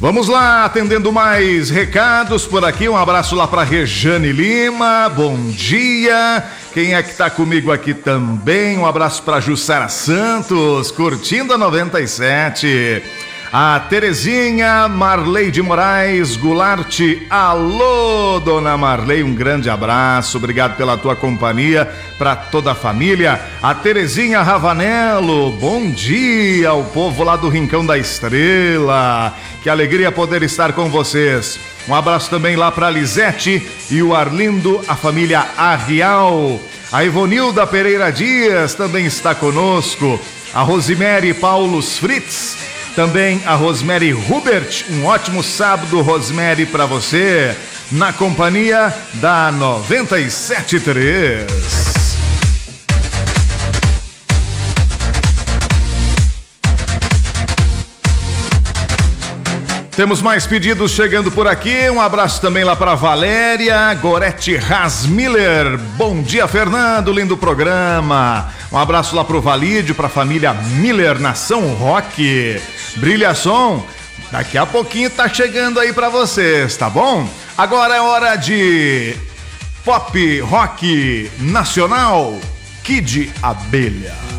Vamos lá, atendendo mais recados por aqui. Um abraço lá para Rejane Lima, bom dia. Quem é que tá comigo aqui também? Um abraço para Jussara Santos, curtindo a 97. A Terezinha Marleide Moraes Goulart. Alô, dona Marley, um grande abraço, obrigado pela tua companhia, para toda a família. A Terezinha Ravanello, bom dia ao povo lá do Rincão da Estrela, que alegria poder estar com vocês. Um abraço também lá para Lisete e o Arlindo, a família Arrial. A Ivonilda Pereira Dias também está conosco. A Rosemary Paulos Fritz, também a Rosemary Hubert. Um ótimo sábado, Rosemary, para você, na companhia da 97.3. Temos mais pedidos chegando por aqui. Um abraço também lá para Valéria Gorete Rasmiller. Bom dia, Fernando, lindo programa. Um abraço lá pro Valídio, pra família Miller, Nação Rock. Brilha som, daqui a pouquinho tá chegando aí pra vocês, tá bom? Agora é hora de pop rock nacional, Kid Abelha.